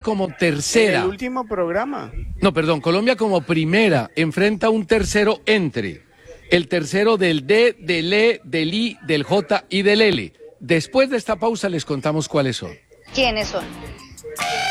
como tercera. El último programa. No, perdón, Colombia como primera enfrenta un tercero entre. El tercero del D, del E, del I, del J y del L. Después de esta pausa les contamos cuáles son. ¿Quiénes son?